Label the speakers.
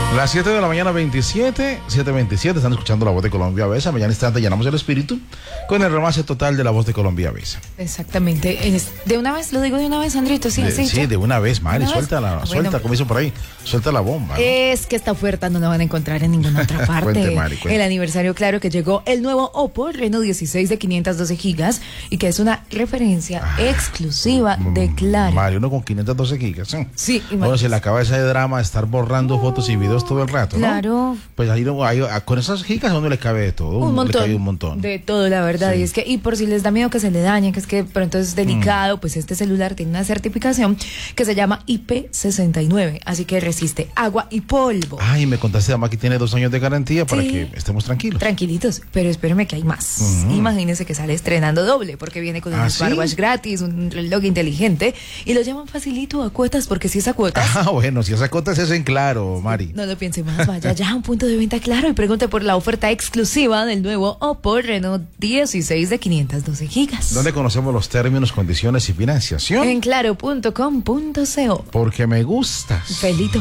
Speaker 1: Las 7 de la mañana, 7:27, están escuchando La Voz de Colombia Besa. Mañana instante llenamos el espíritu con el remate total de La Voz de Colombia Besa.
Speaker 2: Exactamente. De una vez, lo digo de una vez, Andrito, sí, así.
Speaker 1: Sí, de una vez, Mari,
Speaker 2: ¿Una vez?
Speaker 1: suelta, como dicen por ahí, suelta la bomba, ¿no?
Speaker 2: Es que esta oferta no la van a encontrar en ninguna otra parte.
Speaker 1: Cuente, Mari, cuente.
Speaker 2: El aniversario, claro, que llegó el nuevo Oppo Reno 16 de 512 gigas y que es una referencia exclusiva de Claro.
Speaker 1: Mari, uno con 512 gigas.
Speaker 2: Sí,
Speaker 1: Bueno, se le acaba ese drama de estar borrando fotos y videos todo el rato, ¿no?
Speaker 2: Claro.
Speaker 1: Pues ahí con esas gigas a uno le cabe de todo.
Speaker 2: Un montón.
Speaker 1: Le cabe un montón.
Speaker 2: De todo, la verdad.
Speaker 1: Sí.
Speaker 2: Y es que, y por si les da miedo que se le dañen, que es que pronto es delicado, pues este celular tiene una certificación que se llama IP69, así que resiste agua y polvo.
Speaker 1: Ay, me contaste, además, que tiene 2 años de garantía para
Speaker 2: Sí.
Speaker 1: que estemos tranquilos.
Speaker 2: Tranquilitos, pero espérenme que hay más. Imagínense que sale estrenando doble, porque viene con un
Speaker 1: ¿sí?
Speaker 2: smartwatch gratis, un reloj inteligente, y lo llaman facilito a cuotas, porque si es a cuotas,
Speaker 1: Bueno, si esa cuota es en Claro, Mari.
Speaker 2: no lo piense más, vaya ya a un punto de venta Claro y pregunte por la oferta exclusiva del nuevo Oppo Reno 16 de 512 gigas.
Speaker 1: ¿Dónde conocemos los términos, condiciones y financiación?
Speaker 2: En claro.com.co.
Speaker 1: Porque me gustas.
Speaker 2: Felito.